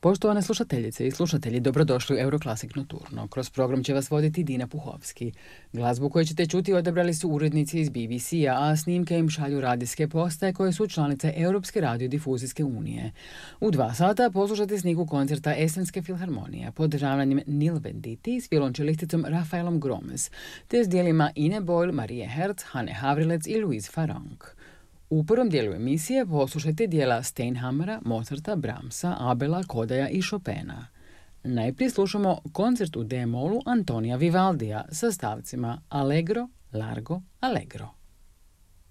Poštovane slušateljice i slušatelji, dobrodošli u Euroclassic Nocturno. Kroz program će vas voditi Dina Puhovski. Glazbu koju ćete čuti odabrali su urednici iz BBC-a, a snimke im šalju radijske postaje koje su članice Europske radiodifuzijske unije. U 2 sata poslušate snigu koncerta Esenske filharmonije pod državljanjem Nil Venditi s violončelisticom Rafaelom Gromes, te s dijelima Ine Boyle, Marije Herz, Hane Havrilec i Louise Farang. U prvom dijelu emisije poslušajte dijela Steinhammera, Mozarta, Brahmsa, Abela, Kodaja i Chopina. Najprije slušamo koncert u D-molu Antonija Vivaldija sa stavcima Allegro, Largo, Allegro.